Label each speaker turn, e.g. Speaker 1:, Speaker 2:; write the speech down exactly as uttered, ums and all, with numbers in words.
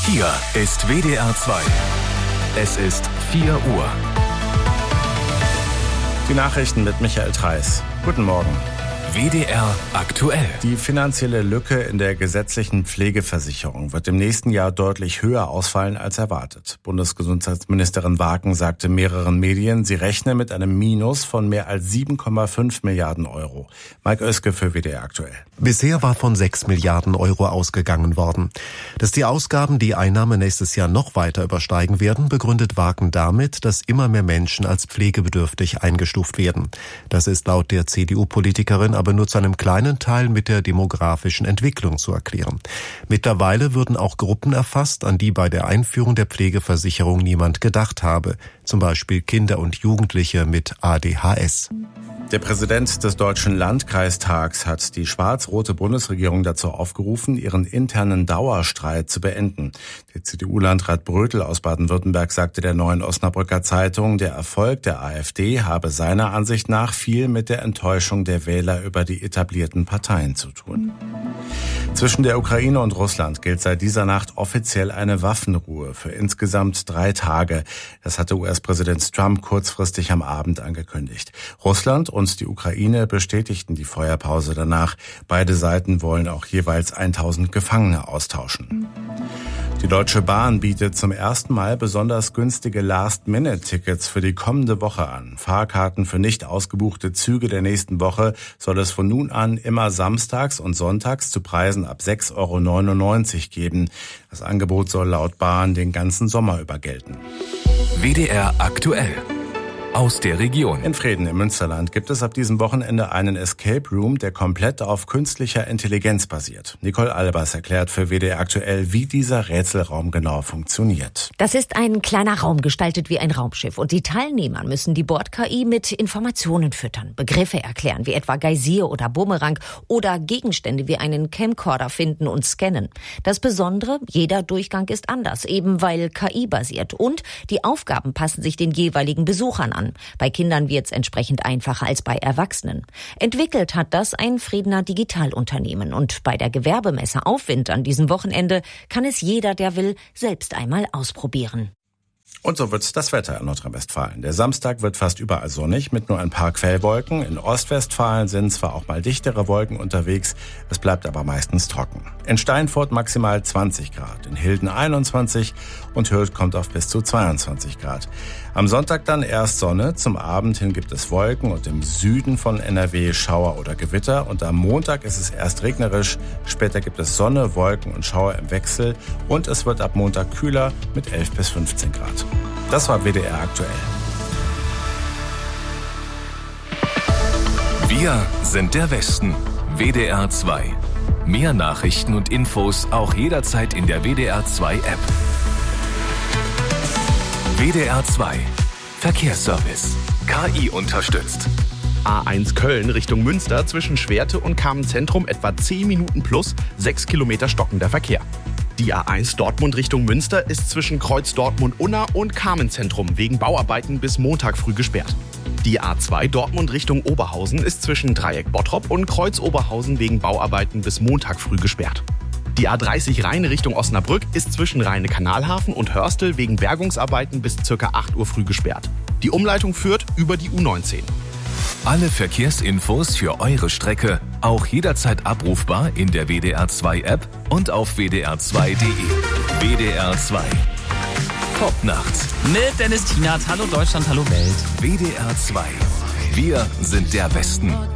Speaker 1: Hier ist W D R zwei. Es ist vier Uhr.
Speaker 2: Die Nachrichten mit Michael Theiss. Guten Morgen.
Speaker 1: W D R aktuell.
Speaker 2: Die finanzielle Lücke in der gesetzlichen Pflegeversicherung wird im nächsten Jahr deutlich höher ausfallen als erwartet. Bundesgesundheitsministerin Waken sagte mehreren Medien, sie rechne mit einem Minus von mehr als sieben Komma fünf Milliarden Euro. Mike Oeske für W D R aktuell.
Speaker 3: Bisher war von sechs Milliarden Euro ausgegangen worden. Dass die Ausgaben die Einnahmen nächstes Jahr noch weiter übersteigen werden, begründet Waken damit, dass immer mehr Menschen als pflegebedürftig eingestuft werden. Das ist laut der C D U-Politikerin aber nur zu einem kleinen Teil mit der demografischen Entwicklung zu erklären. Mittlerweile würden auch Gruppen erfasst, an die bei der Einführung der Pflegeversicherung niemand gedacht habe. Zum Beispiel Kinder und Jugendliche mit A D H S.
Speaker 2: Der Präsident des Deutschen Landkreistags hat die schwarz-rote Bundesregierung dazu aufgerufen, ihren internen Dauerstreit zu beenden. Der C D U-Landrat Brötel aus Baden-Württemberg sagte der Neuen Osnabrücker Zeitung, der Erfolg der AfD habe seiner Ansicht nach viel mit der Enttäuschung der Wähler über die etablierten Parteien zu tun. Zwischen der Ukraine und Russland gilt seit dieser Nacht offiziell eine Waffenruhe für insgesamt drei Tage. Das hatte U S-Präsident Trump kurzfristig am Abend angekündigt. Russland und die Ukraine bestätigten die Feuerpause danach. Beide Seiten wollen auch jeweils tausend Gefangene austauschen. Die Deutsche Bahn bietet zum ersten Mal besonders günstige Last-Minute-Tickets für die kommende Woche an. Fahrkarten für nicht ausgebuchte Züge der nächsten Woche soll es von nun an immer samstags und sonntags zu Preisen ab sechs Komma neunundneunzig Euro geben. Das Angebot soll laut Bahn den ganzen Sommer über gelten.
Speaker 1: W D R aktuell. Aus der Region.
Speaker 2: In Vreden im Münsterland gibt es ab diesem Wochenende einen Escape Room, der komplett auf künstlicher Intelligenz basiert. Nicole Albers erklärt für W D R aktuell, wie dieser Rätselraum genau funktioniert.
Speaker 4: Das ist ein kleiner Raum, gestaltet wie ein Raumschiff. Und die Teilnehmer müssen die Bord-K I mit Informationen füttern, Begriffe erklären, wie etwa Geysir oder Bumerang oder Gegenstände wie einen Camcorder finden und scannen. Das Besondere, jeder Durchgang ist anders, eben weil K I-basiert. Und die Aufgaben passen sich den jeweiligen Besuchern an. Bei Kindern wird es entsprechend einfacher als bei Erwachsenen. Entwickelt hat das ein Fredener Digitalunternehmen. Und bei der Gewerbemesse Aufwind an diesem Wochenende kann es jeder, der will, selbst einmal ausprobieren.
Speaker 2: Und so wird das Wetter in Nordrhein-Westfalen. Der Samstag wird fast überall sonnig mit nur ein paar Quellwolken. In Ostwestfalen sind zwar auch mal dichtere Wolken unterwegs, es bleibt aber meistens trocken. In Steinfurt maximal zwanzig Grad, in Hilden einundzwanzig und Hürth kommt auf bis zu zweiundzwanzig Grad. Am Sonntag dann erst Sonne, zum Abend hin gibt es Wolken und im Süden von N R W Schauer oder Gewitter. Und am Montag ist es erst regnerisch, später gibt es Sonne, Wolken und Schauer im Wechsel und es wird ab Montag kühler mit elf bis fünfzehn Grad. Das war W D R aktuell.
Speaker 1: Wir sind der Westen. W D R zwei. Mehr Nachrichten und Infos auch jederzeit in der W D R zwei App. W D R zwei. Verkehrsservice. K I unterstützt.
Speaker 5: A eins Köln Richtung Münster zwischen Schwerte und Kamenz-Zentrum etwa zehn Minuten plus sechs Kilometer stockender Verkehr. Die A eins Dortmund Richtung Münster ist zwischen Kreuz Dortmund-Unna und Kamenz-Zentrum wegen Bauarbeiten bis Montag früh gesperrt. Die A zwei Dortmund Richtung Oberhausen ist zwischen Dreieck Bottrop und Kreuz Oberhausen wegen Bauarbeiten bis Montag früh gesperrt. Die A dreißig Rhein Richtung Osnabrück ist zwischen Rheine-Kanalhafen und Hörstel wegen Bergungsarbeiten bis ca. acht Uhr früh gesperrt. Die Umleitung führt über die U neunzehn.
Speaker 1: Alle Verkehrsinfos für eure Strecke auch jederzeit abrufbar in der W D R zwei App und auf w d r zwei punkt d e. W D R zwei. Top nachts.
Speaker 6: Mit Dennis Tienert. Hallo Deutschland, hallo Welt.
Speaker 1: W D R zwei. Wir sind der Westen.